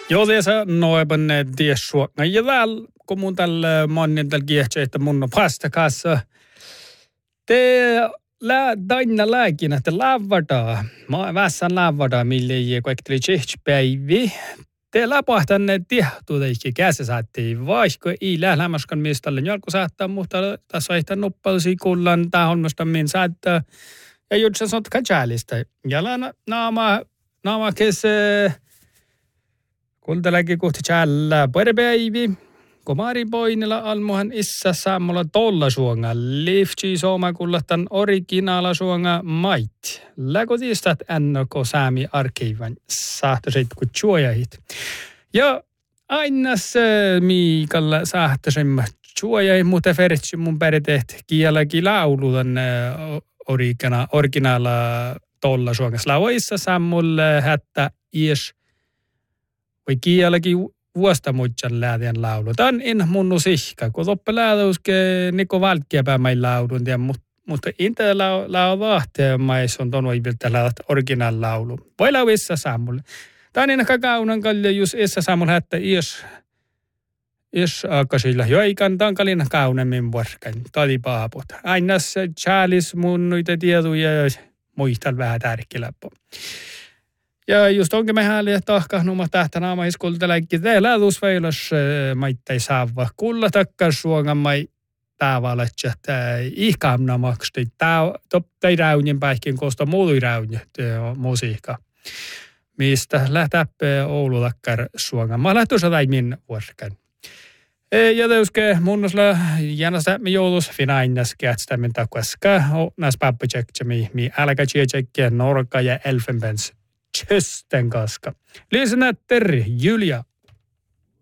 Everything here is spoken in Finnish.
Joo, tässä noipan tiessuokna. Ja täällä, kun mun tällä mannen tällä kiehtsä, että mun on pastakassa. Te daina lääkinä, että lavataan. Mä vässän lavataan, mille ei kaikki tsehtspäivi. Te läpahtanne tiehtuuta ikki käsi saatiin. Vaikka ei lählämäskän mistalle jalko saattaa, mutta tässä on ihan noppalsi kullan tahonnosta min saattaa. Ja jutsa sotka chälistä. Ja naama kes kultaläki kohti chällä päivi. Komari poinilla almuhan issa saamulla tolla suonga. Liftsi sooma kullatan originaala suonga mait. Läkotistat ennoko saami arkiivan sahtasit kun juojahit. Ja aina se miikalla sahtasimma juojahit, mutta fertsi mun periteht kielläkin laulu tänne originaala tolla suongas. Lauissa saamulle hättä ies vai kielläkin vuosta muutjan läätien laulu. Tämän en munnu sihka, kun toppe läätäuske Niko Valtkiäpää mai laulun, mutta inte laavahtea mais on ton oivilta läät originaal laulu. Voi lauissa saamulle. Tämän en kaunan kalja just essa saamulle hättä ies aakasilla. Joikan tämän kalina kaunemmin vuorkan. Tali paapot. Aina se chaalis mun noita tietoja ja muistan vähän tärkeläppo. Ja just onkin me hääli, että tahkahnuma tähtänä iskulta läikki. Teillä tuusveilos maittai saava. Kulla takkas suongan mai tavallaan, että ihkaamna maksti. Toppai raunin päihkin koosta muului rauni musiikka. Mistä lähtäppä Oulu takkar suongan. Mä lähtu sitä min vuorkan. Ja teuske munnusla jäänästä me joulus finainnas kätstämmin takkaska. Näs pappatsekki mi älkä tsekkiä Norka ja Elfenbens. Tjösten kaska. Lyssna terve, Julia.